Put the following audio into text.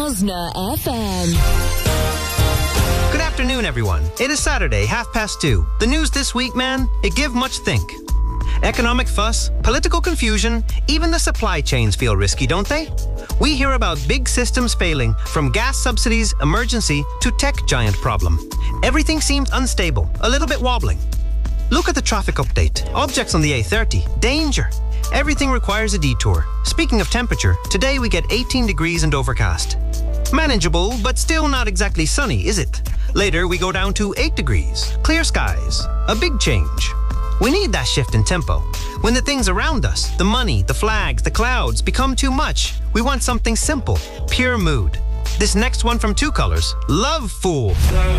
Rosna FM. Good afternoon, everyone. It is Saturday, 2:30. The news this week, man, it give much think. Economic fuss, political confusion, even the supply chains feel risky, don't they? We hear about big systems failing, from gas subsidies, emergency, to tech giant problem. Everything seems unstable, a little bit wobbling. Look at the traffic update. Objects on the A30. Danger. Everything requires a detour. Speaking of temperature, today we get 18 degrees and overcast. Manageable, but still not exactly sunny, is it? Later we go down to 8 degrees. Clear skies. A big change. We need that shift in tempo. When the things around us, the money, the flags, the clouds, become too much, we want something simple, pure mood. This next one from Two Colors, Love Fool.